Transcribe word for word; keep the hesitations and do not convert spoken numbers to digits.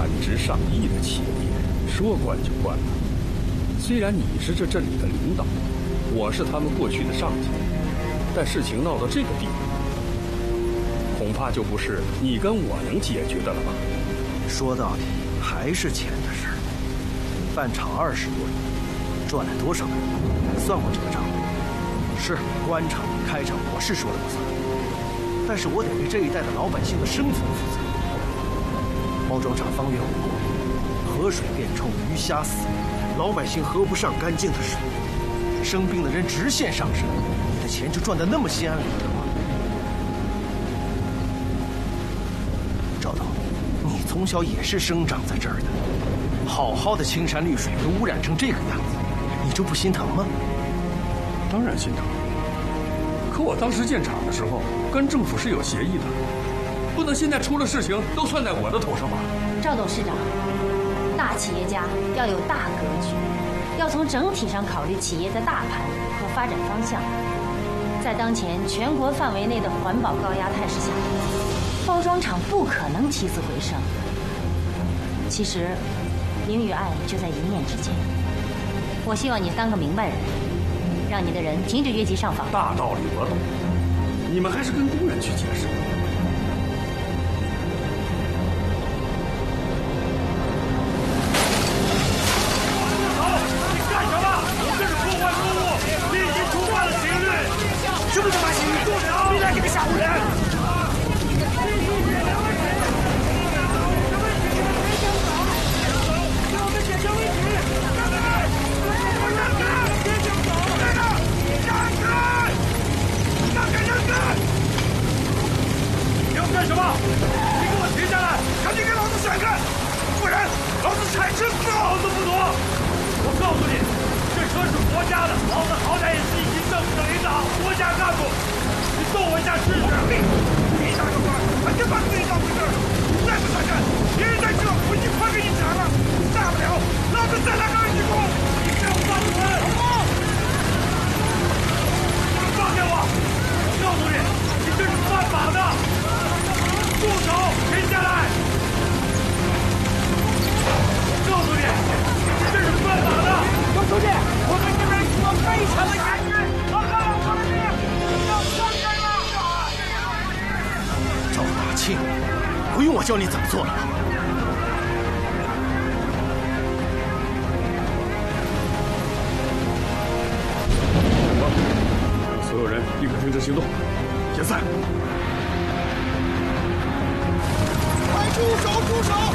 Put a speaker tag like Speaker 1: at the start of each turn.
Speaker 1: 值上亿的企业，说关就关了。虽然你是这镇里的领导，我是他们过去的上级，但事情闹到这个地步，恐怕就不是你跟我能解决的了吧？
Speaker 2: 说到底还是钱的事儿。办厂二十多年，赚了多少人？算过这个账？是关厂开厂，我是说了不算，但是我得为这一代的老百姓的生存负责。包装厂方圆五公里，河水变臭，鱼虾死，老百姓喝不上干净的水，生病的人直线上升，你的钱就赚得那么心安理得吗？赵导，你从小也是生长在这儿的，好好的青山绿水被污染成这个样子，你就不心疼吗？
Speaker 1: 当然心疼，可我当时建厂的时候跟政府是有协议的，不能现在出了事情都算在我的头上吧？
Speaker 3: 赵董事长，大企业家要有大格局，要从整体上考虑企业的大盘和发展方向。在当前全国范围内的环保高压态势下，包装厂不可能起死回生。其实，明与暗就在一念之间。我希望你当个明白人，让你的人停止越级上访。
Speaker 1: 大道理我懂，你们还是跟工人去解释。
Speaker 4: 好，你干什么？这是破坏公物，你已经触犯了刑律。什么他妈刑律？你来给你吓唬人！干什么？你给我停下来！赶紧给老子甩开，不然老子踩车死！老子不躲！我告诉你，这车是国家的，老子好歹也是一级政府的领导，国家干部，你动我一下试试！你你大个官，还真把自己当回事儿！再不甩开，别人在这，我一块给你斩了！大不了老子再来个二级工！你给我放出来！你们放开我！我告诉你，你这是犯法的！住手！停下来！我告诉你，这是犯法的！周书记，我们这边情况非常的严峻，我看了我的命，要放开了！
Speaker 2: 赵大庆，不用我教你怎么做了。
Speaker 1: 让所有人立刻停止行动，解散。
Speaker 4: 住手！住手！